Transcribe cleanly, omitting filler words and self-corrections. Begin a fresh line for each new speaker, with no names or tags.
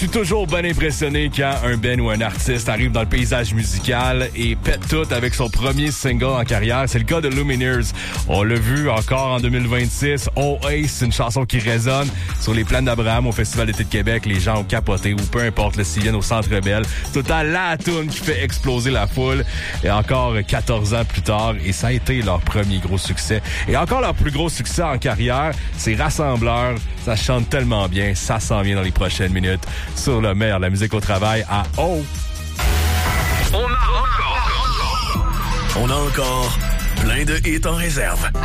suis toujours bien impressionné quand un band ou un artiste arrive dans le paysage musical et pète tout avec son premier single en carrière. C'est le cas de Lumineers. On l'a vu encore en 2026. Oh Ace, c'est une chanson qui résonne sur les plaines d'Abraham au Festival d'été de Québec. Les gens ont capoté ou peu importe, s'ils viennent au Centre Bell. C'est tout le temps la toune qui fait exploser la foule. Et encore 14 ans plus tard, et ça a été leur premier gros succès. Et encore leur plus gros succès en carrière, c'est Rassembleur. Ça chante tellement bien. Ça s'en vient dans les prochaines minutes sur le meilleur de la musique au travail à O.
On a encore plein de hits en réserve.